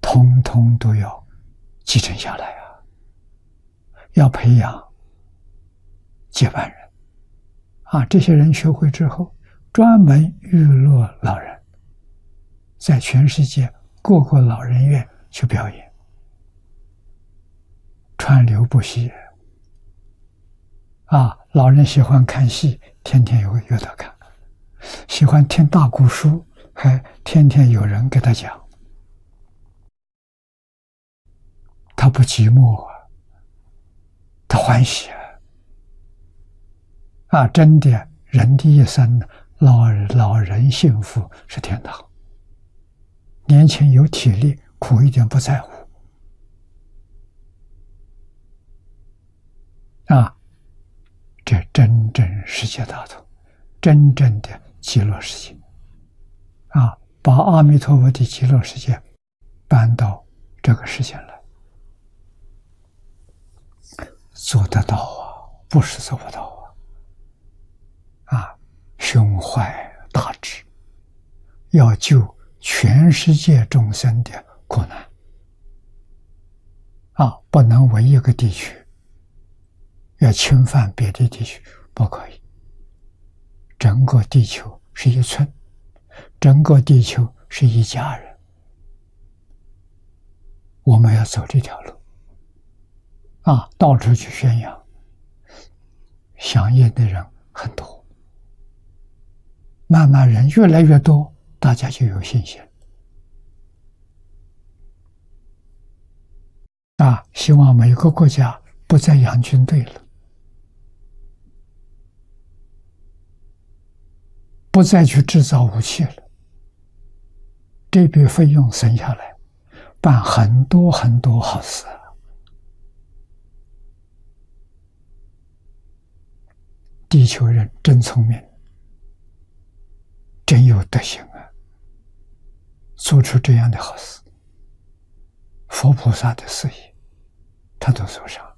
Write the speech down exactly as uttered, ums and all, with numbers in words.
通通都要继承下来啊！要培养接班人啊！这些人学会之后，专门娱乐老人，在全世界各个老人院去表演，川流不息啊！老人喜欢看戏，天天有有得看；喜欢听大古书，还天天有人给他讲。他不寂寞啊，他欢喜啊！啊，真的，人的一生，老老人幸福是天堂。年轻有体力，苦一点不在乎。啊，这真正世界大同，真正的极乐世界。啊，把阿弥陀佛的极乐世界搬到这个世界来。做得到啊，不是做不到啊！啊，胸怀大志，要救全世界众生的苦难啊，不能为一个地区，要侵犯别的地区，不可以。整个地球是一村，整个地球是一家人，我们要走这条路。啊，到处去宣扬，响应的人很多，慢慢人越来越多，大家就有信心。啊，希望每个国家不再养军队了，不再去制造武器了，这笔费用省下来，办很多很多好事。地球人真聪明，真有德行啊！做出这样的好事，佛菩萨的事业，他都做上。